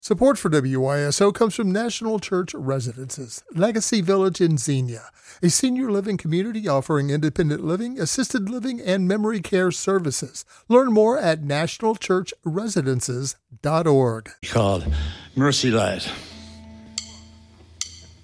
Support for WYSO comes from National Church Residences, Legacy Village in Xenia, a senior living community offering independent living, assisted living, and memory care services. Learn more at nationalchurchresidences.org. Called Mercy Light.